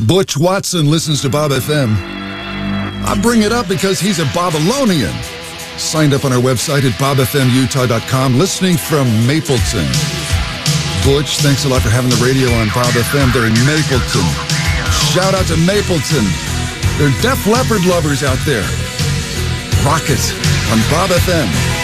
Butch Watson listens to Bob FM. I bring it up because he's a Babylonian. Signed up on our website at bobfmutah.com, listening from Mapleton. Butch, thanks a lot for having the radio on Bob FM. They're in Mapleton. Shout out to Mapleton. They're Def Leppard lovers out there. Rock it on Bob FM.